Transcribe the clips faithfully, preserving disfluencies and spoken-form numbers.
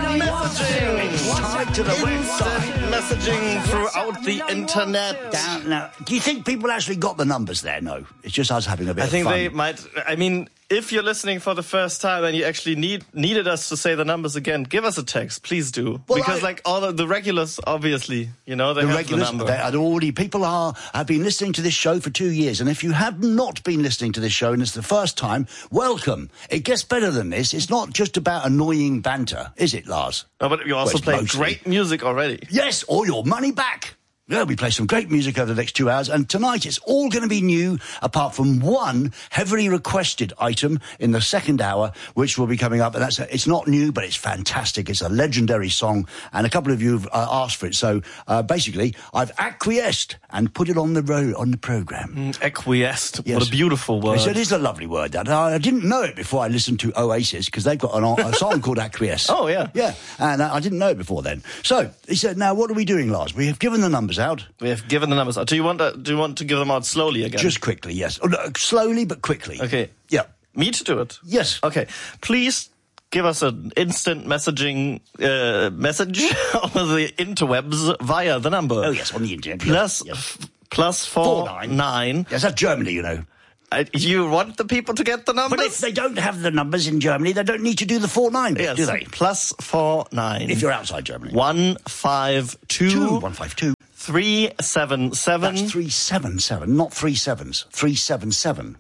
messaging. Tied to the website. Messaging throughout the internet. Down, now, do you think people actually got the numbers there? No. It's just us having a bit I of think fun. they might. I mean, if you're listening for the first time and you actually need needed us to say the numbers again, give us a text, please do. Well, because I, like all the, the regulars, obviously, you know, they the have regulars, the number. they had already. People are have been listening to this show for two years, and if you have not been listening to this show and it's the first time, welcome. It gets better than this. It's not just about annoying banter, is it, Lars? No, but you also well, play mostly. great music already. Yes, or your money back. Yeah, we play some great music over the next two hours, and tonight it's all going to be new, apart from one heavily requested item in the second hour, which will be coming up, and that's a, it's not new, but it's fantastic. It's a legendary song, and a couple of you have uh, asked for it, so uh, basically, I've acquiesced and put it on the road on the programme. Mm, acquiesced. Yes. What a beautiful word. Yes, it is a lovely word, that. I didn't know it before I listened to Oasis, because they've got an, a song called Acquiesce. Oh, yeah. Yeah, and I didn't know it before then. So, he said, now, what are we doing, Lars? We have given the numbers out. We have given the numbers out. Do you want to, do you want to give them out slowly again? Just quickly, yes. Oh, no, slowly, but quickly. Okay. Yeah. Me to do it? Yes. Okay. Please give us an instant messaging uh, message on the interwebs via the number. Oh, yes, on the internet. Plus, yes. f- plus four, Four nine. nine. Yes, that's Germany, you know. Uh, you want the people to get the numbers? But if they don't have the numbers in Germany, they don't need to do the four nine bit, yes. do they? Plus four nine. If you're outside Germany. One five two. Two. One five two. Three seven seven. That's three seven seven, not three sevens. Three seven seven.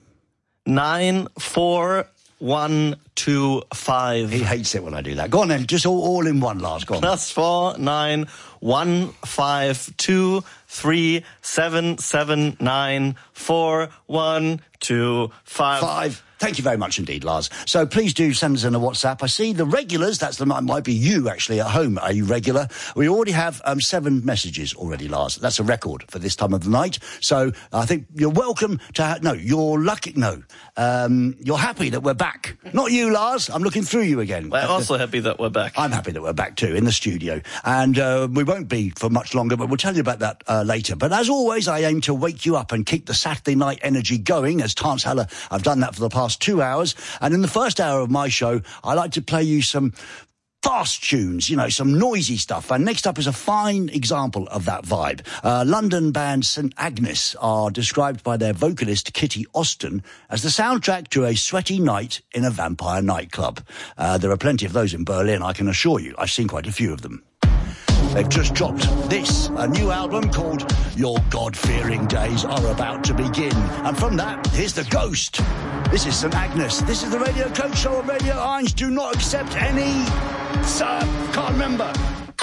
Nine four one two five. He hates it when I do that. Go on then, just all, all in one, Lars. Go on. Plus four nine one five two three seven seven nine four one two five. Five. Thank you very much indeed, Lars. So please do send us in a WhatsApp. I see the regulars, that's the might be you actually at home, are you regular? We already have um, seven messages already, Lars. That's a record for this time of the night. So I think you're welcome to, ha- no, you're lucky, no, um, you're happy that we're back. Not you, Lars, I'm looking through you again. We're also happy that we're back. I'm happy that we're back too, in the studio. And uh, we won't be for much longer, but we'll tell you about that uh, later. But as always, I aim to wake you up and keep the Saturday night energy going, as Tance Heller, I've done that for the past two hours. And in the first hour of my show, I like to play you some fast tunes, you know, some noisy stuff. And next up is a fine example of that vibe. Uh, London band Saint Agnes are described by their vocalist Kitty Austin as the soundtrack to a sweaty night in a vampire nightclub. Uh, there are plenty of those in Berlin, I can assure you. I've seen quite a few of them. They've just dropped this, a new album called Your God-Fearing Days Are About to Begin. And from that, here's The Ghost. This is Saint Agnes. This is the Radio Coach Show on Radio Eins. Do not accept any... Sir, can't remember.